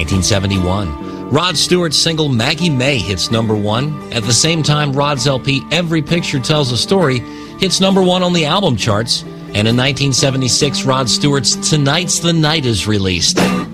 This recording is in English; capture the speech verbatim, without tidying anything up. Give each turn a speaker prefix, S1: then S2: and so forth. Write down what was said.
S1: nineteen seventy-one, Rod Stewart's single Maggie May hits number one. At the same time, Rod's L P Every Picture Tells a Story hits number one on the album charts. And in nineteen seventy-six, Rod Stewart's Tonight's the Night is released.